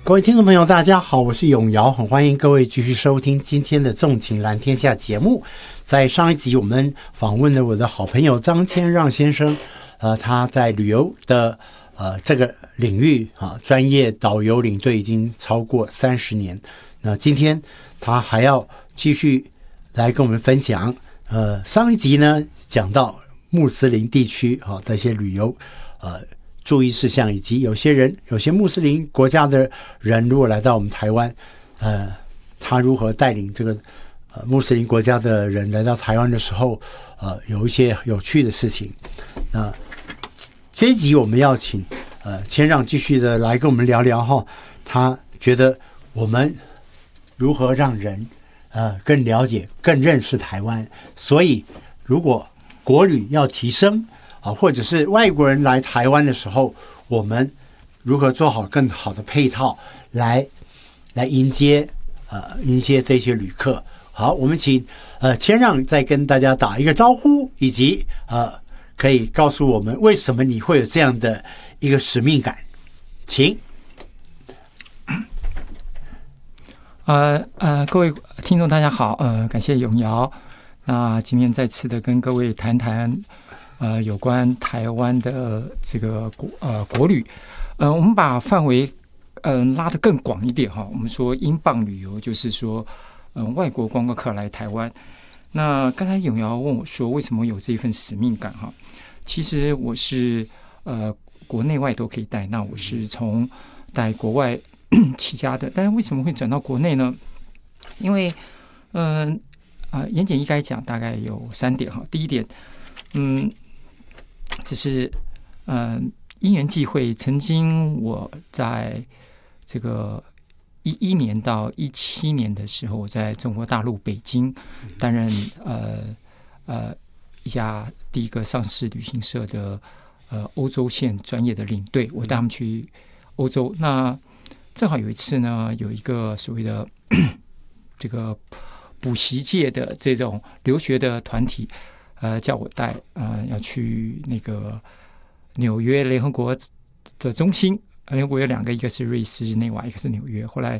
各位听众朋友大家好，我是永尧，很欢迎各位继续收听今天的纵情蓝天下节目。在上一集我们访问了我的好朋友张千让先生，他在旅游的这个领域专业导游领队已经超过30年。那今天他还要继续来跟我们分享，上一集呢讲到穆斯林地区这些旅游注意事项，以及有些穆斯林国家的人如果来到我们台湾，他如何带领这个穆斯林国家的人来到台湾的时候，有一些有趣的事情。那这一集我们要请千让继续的来跟我们聊聊他觉得我们如何让人更了解、更认识台湾。所以，如果国旅要提升或者是外国人来台湾的时候，我们如何做好更好的配套来迎接这些旅客。好，我们请千让再跟大家打一个招呼，以及可以告诉我们为什么你会有这样的一个使命感，请。 各位听众大家好，感谢永尧。那今天再次的跟各位谈谈有关台湾的这个国旅。我们把范围拉得更广一点哈。我们说英镑旅游，就是说外国观光客来台湾。那刚才永尧问我说，为什么有这一份使命感哈？其实我是国内外都可以带，那我是从带国外起家的，但是为什么会转到国内呢？因为言简意赅讲，大概有3点哈。第一点，就是因缘际会，曾经我在这个11年到17年的时候，我在中国大陆北京担任一家第一个上市旅行社的欧洲线专业的领队，我带他们去欧洲。那正好有一次呢，有一个所谓的这个补习界的这种留学的团体，叫我带要去那个纽约联合国的中心。联合国有2个，一个是瑞士日内瓦，一个是纽约。后来